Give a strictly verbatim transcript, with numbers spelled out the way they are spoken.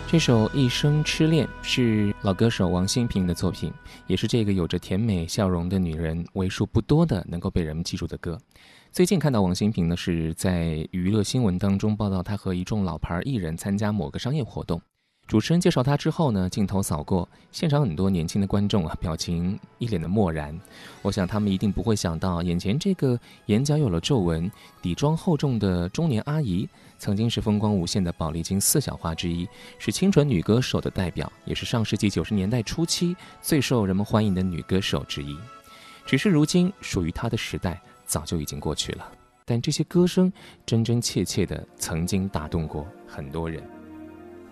这首《一生痴恋》是老歌手王心平的作品，也是这个有着甜美笑容的女人为数不多的能够被人们记住的歌。最近看到王心平呢，是在娱乐新闻当中报道她和一众老牌艺人参加某个商业活动。主持人介绍她之后呢，镜头扫过，现场很多年轻的观众啊，表情一脸的漠然。我想他们一定不会想到，眼前这个眼角有了皱纹、底妆厚重的中年阿姨，曾经是风光无限的宝丽金四小花之一，是清纯女歌手的代表，也是上世纪九十年代初期最受人们欢迎的女歌手之一。只是如今属于她的时代早就已经过去了，但这些歌声真真切切的曾经打动过很多人。